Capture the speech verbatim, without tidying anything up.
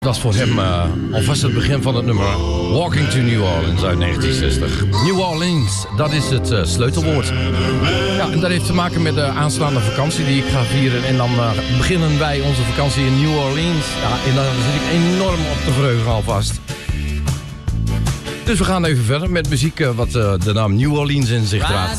Dat is voor hem uh, alvast het begin van het nummer Walking to New Orleans uit negentien zestig. New Orleans, dat is het uh, sleutelwoord. Ja, en dat heeft te maken met de aanstaande vakantie die ik ga vieren. En dan uh, beginnen wij onze vakantie in New Orleans. Ja, en daar zit ik enorm op te verheugen alvast. Dus we gaan even verder met muziek uh, wat uh, de naam New Orleans in zich draagt.